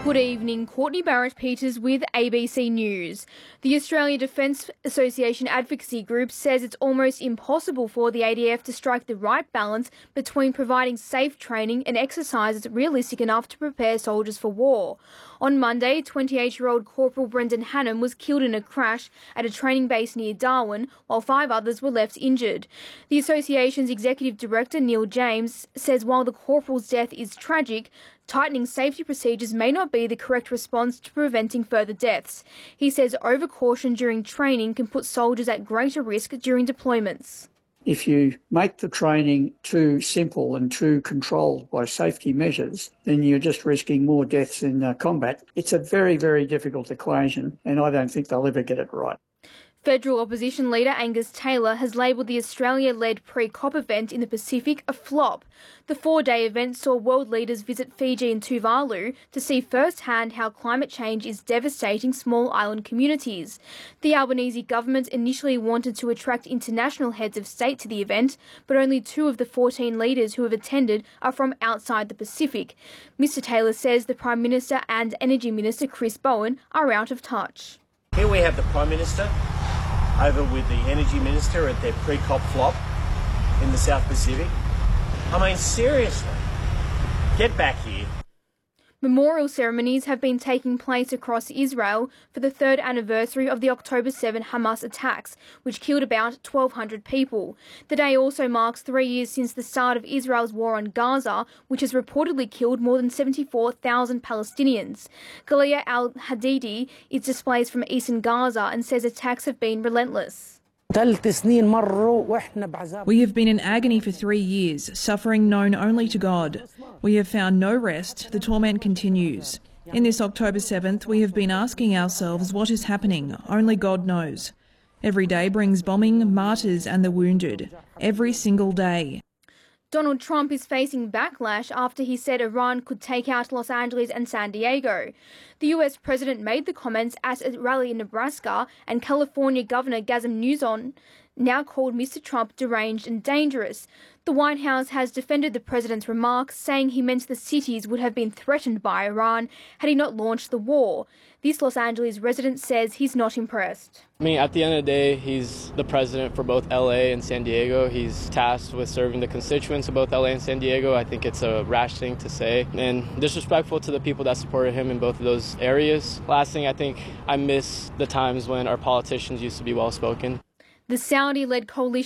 Good evening, Courtney Barrett-Peters with ABC News. The Australia Defence Association Advocacy Group says it's almost impossible for the ADF to strike the right balance between providing safe training and exercises realistic enough to prepare soldiers for war. On Monday, 28-year-old Corporal Brendan Hannam was killed in a crash at a training base near Darwin, while 5 others were left injured. The association's executive director, Neil James, says while the corporal's death is tragic, tightening safety procedures may not be the correct response to preventing further deaths. He says overcaution during training can put soldiers at greater risk during deployments. If you make the training too simple and too controlled by safety measures, then you're just risking more deaths in combat. It's a very, very difficult equation, and I don't think they'll ever get it right. Federal opposition leader Angus Taylor has labelled the Australia-led pre-COP event in the Pacific a flop. The 4-day event saw world leaders visit Fiji and Tuvalu to see firsthand how climate change is devastating small island communities. The Albanese government initially wanted to attract international heads of state to the event, but only 2 of the 14 leaders who have attended are from outside the Pacific. Mr Taylor says the Prime Minister and Energy Minister Chris Bowen are out of touch. Here we have the Prime Minister over with the Energy Minister at their pre-COP flop in the South Pacific. I mean, seriously, get back here. Memorial ceremonies have been taking place across Israel for the 3rd anniversary of the October 7 Hamas attacks, which killed about 1,200 people. The day also marks 3 years since the start of Israel's war on Gaza, which has reportedly killed more than 74,000 Palestinians. Galia al-Hadidi is displaced from eastern Gaza and says attacks have been relentless. We have been in agony for 3 years, suffering known only to God. We have found no rest. The torment continues. In this October 7th, we have been asking ourselves what is happening. Only God knows. Every day brings bombing, martyrs and the wounded. Every single day. Donald Trump is facing backlash after he said Iran could take out Los Angeles and San Diego. The US president made the comments at a rally in Nebraska, and California Governor Gavin Newsom now called Mr. Trump deranged and dangerous. The White House has defended the president's remarks, saying he meant the cities would have been threatened by Iran had he not launched the war. This Los Angeles resident says he's not impressed. I mean, at the end of the day, he's the president for both LA and San Diego. He's tasked with serving the constituents of both LA and San Diego. I think it's a rash thing to say and disrespectful to the people that supported him in both of those areas. Last thing, I think I miss the times when our politicians used to be well-spoken. The Saudi-led coalition